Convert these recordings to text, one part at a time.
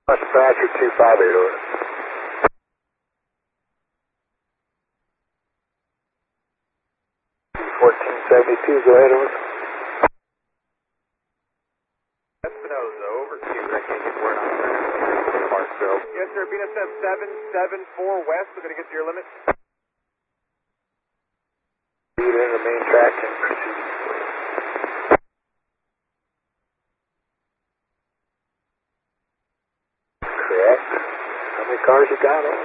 Patrick 258 order. 1472, go ahead, over. Espinoza, over to you. I can't get word on that. Parksville. Yes, sir. BNSF 774 West. We're going to get to your limit. Lead in the main track and proceed. Correct. How many cars you got over?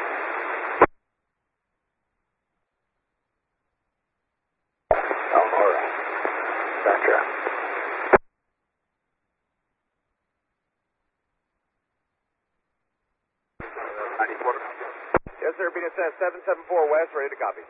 Oh, all right. Backtrack. Yes, sir. BNSF 774 West. Ready to copy.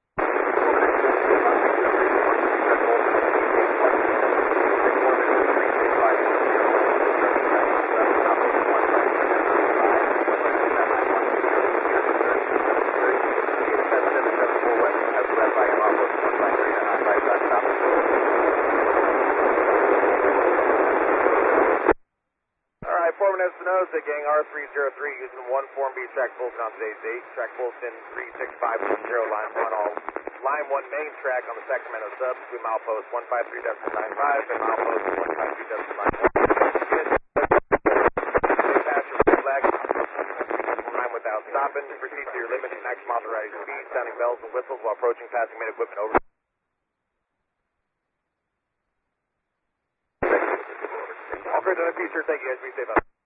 Espinoza, gang R303, using 1 Form B track Fulton on today's date. Track Fulton 36510, line 1 main track on the Sacramento sub, between milepost 153.95 and milepost 153.91. Flag, line without stopping. Proceed to your limit, maximum authorized speed, sounding bells and whistles while approaching passing main equipment over. All clear to the future, thank you guys, be safe out.